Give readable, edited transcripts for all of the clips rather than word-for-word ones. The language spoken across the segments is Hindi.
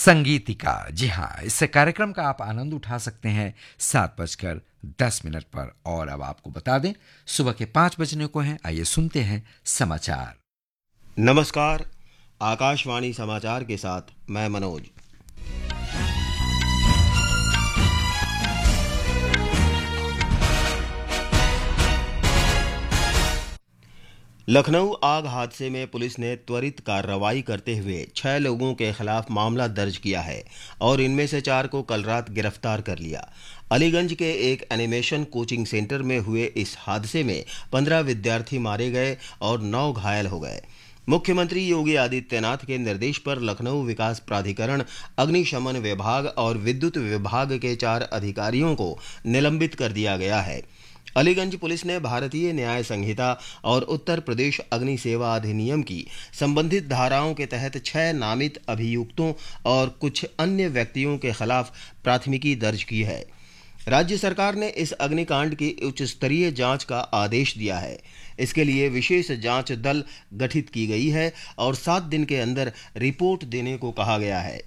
संगीतिका। जी हाँ, इस कार्यक्रम का आप आनंद उठा सकते हैं 7:10 पर। और अब आपको बता दें सुबह के 5 बजने को हैं। आइए सुनते हैं समाचार। नमस्कार, आकाशवाणी समाचार के साथ मैं मनोज। लखनऊ आग हादसे में पुलिस ने त्वरित कार्रवाई करते हुए 6 लोगों के खिलाफ मामला दर्ज किया है और इनमें से 4 को कल रात गिरफ्तार कर लिया। अलीगंज के एक एनिमेशन कोचिंग सेंटर में हुए इस हादसे में 15 विद्यार्थी मारे गए और 9 घायल हो गए। मुख्यमंत्री योगी आदित्यनाथ के निर्देश पर लखनऊ विकास प्राधिकरण, अग्निशमन विभाग और विद्युत विभाग के 4 अधिकारियों को निलंबित कर दिया गया है। अलीगंज पुलिस ने भारतीय न्याय संहिता और उत्तर प्रदेश अग्नि सेवा अधिनियम की संबंधित धाराओं के तहत 6 नामित अभियुक्तों और कुछ अन्य व्यक्तियों के खिलाफ प्राथमिकी दर्ज की है। राज्य सरकार ने इस अग्निकांड की उच्च स्तरीय जांच का आदेश दिया है। इसके लिए विशेष जांच दल गठित की गई है और 7 दिन के अंदर रिपोर्ट देने को कहा गया है।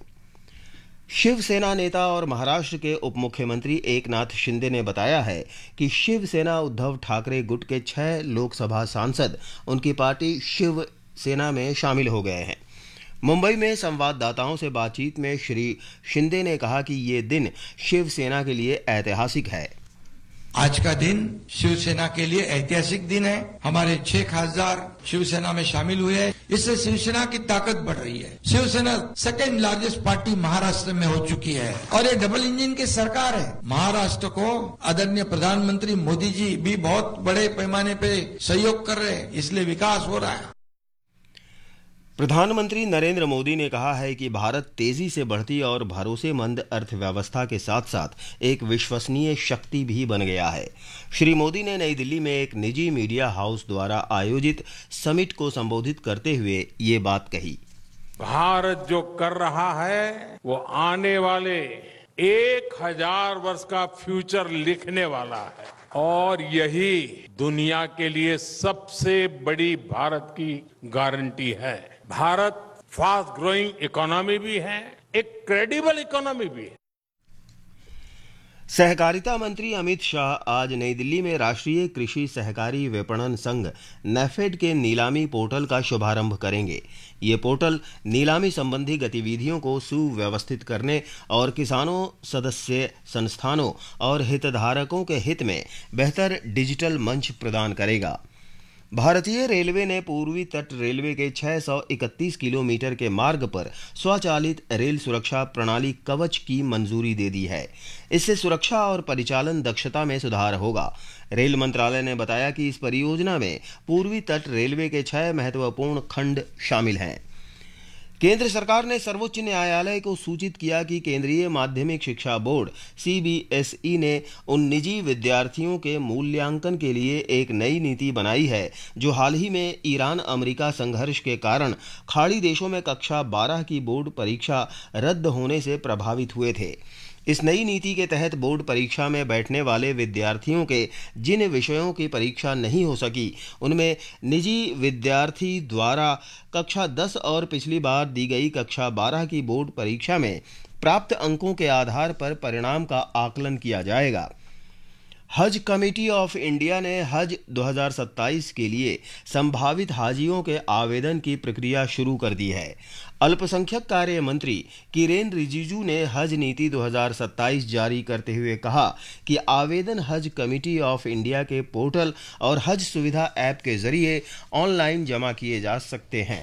शिवसेना नेता और महाराष्ट्र के उप मुख्यमंत्री एकनाथ शिंदे ने बताया है कि शिवसेना उद्धव ठाकरे गुट के 6 लोकसभा सांसद उनकी पार्टी शिवसेना में शामिल हो गए हैं। मुंबई में संवाददाताओं से बातचीत में श्री शिंदे ने कहा कि ये दिन शिवसेना के लिए ऐतिहासिक है। आज का दिन शिवसेना के लिए ऐतिहासिक दिन है। हमारे 6 खासदार शिवसेना में शामिल हुए हैं। इससे शिवसेना की ताकत बढ़ रही है। Shiv Sena second largest party Maharashtra में हो चुकी है और ये डबल इंजन की सरकार है। महाराष्ट्र को आदरणीय प्रधानमंत्री मोदी जी भी बहुत बड़े पैमाने पे सहयोग कर रहे हैं, इसलिए विकास हो रहा है। प्रधानमंत्री नरेंद्र मोदी ने कहा है कि भारत तेजी से बढ़ती और भरोसेमंद अर्थव्यवस्था के साथ साथ एक विश्वसनीय शक्ति भी बन गया है। श्री मोदी ने नई दिल्ली में एक निजी मीडिया हाउस द्वारा आयोजित समिट को संबोधित करते हुए ये बात कही। भारत जो कर रहा है वो आने वाले 1000 वर्ष का फ्यूचर लिखने वाला है और यही दुनिया के लिए सबसे बड़ी भारत की गारंटी है। भारत फास्ट ग्रोइंग इकोनॉमी भी है, एक क्रेडिबल इकोनॉमी भी है। सहकारिता मंत्री अमित शाह आज नई दिल्ली में राष्ट्रीय कृषि सहकारी विपणन संघ नेफेड के नीलामी पोर्टल का शुभारंभ करेंगे। ये पोर्टल नीलामी संबंधी गतिविधियों को सुव्यवस्थित करने और किसानों, सदस्य संस्थानों और हितधारकों के हित में बेहतर डिजिटल मंच प्रदान करेगा। भारतीय रेलवे ने पूर्वी तट रेलवे के 631 किलोमीटर के मार्ग पर स्वचालित रेल सुरक्षा प्रणाली कवच की मंजूरी दे दी है। इससे सुरक्षा और परिचालन दक्षता में सुधार होगा। रेल मंत्रालय ने बताया कि इस परियोजना में पूर्वी तट रेलवे के 6 महत्वपूर्ण खंड शामिल हैं। केंद्र सरकार ने सर्वोच्च न्यायालय को सूचित किया कि केंद्रीय माध्यमिक शिक्षा बोर्ड CBSE ने उन निजी विद्यार्थियों के मूल्यांकन के लिए एक नई नीति बनाई है जो हाल ही में ईरान अमेरिका संघर्ष के कारण खाड़ी देशों में कक्षा 12 की बोर्ड परीक्षा रद्द होने से प्रभावित हुए थे। इस नई नीति के तहत बोर्ड परीक्षा में बैठने वाले विद्यार्थियों के जिन विषयों की परीक्षा नहीं हो सकी उनमें निजी विद्यार्थी द्वारा कक्षा 10 और पिछली बार दी गई कक्षा 12 की बोर्ड परीक्षा में प्राप्त अंकों के आधार पर परिणाम का आकलन किया जाएगा। हज कमेटी ऑफ इंडिया ने हज 2027 के लिए संभावित हाजियों के आवेदन की प्रक्रिया शुरू कर दी है। अल्पसंख्यक कार्य मंत्री किरेन रिजिजू ने हज नीति 2027 जारी करते हुए कहा कि आवेदन हज कमेटी ऑफ इंडिया के पोर्टल और हज सुविधा ऐप के जरिए ऑनलाइन जमा किए जा सकते हैं।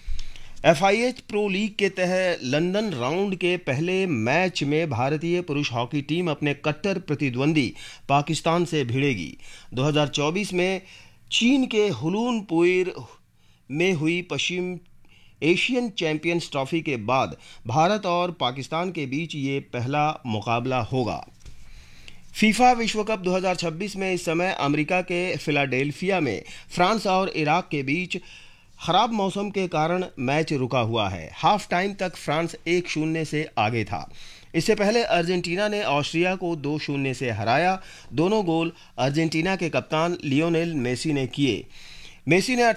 FIH प्रो लीग के तहत लंदन राउंड के पहले मैच में भारतीय पुरुष हॉकी टीम अपने कट्टर प्रतिद्वंदी पाकिस्तान से भिड़ेगी। 2024 में चीन के हुलूनपुर में हुई पश्चिम एशियन चैंपियंस ट्रॉफी के बाद भारत और पाकिस्तान के बीच ये पहला मुकाबला होगा। फीफा विश्व कप 2026 में इस समय अमेरिका के फिलाडेल्फिया में फ्रांस और इराक के बीच खराब मौसम के कारण मैच रुका हुआ है। हाफ टाइम तक फ्रांस 1-0 से आगे था। इससे पहले अर्जेंटीना ने ऑस्ट्रिया को 2-0 से हराया। दोनों गोल अर्जेंटीना के कप्तान लियोनेल मेसी ने किए। मेसी ने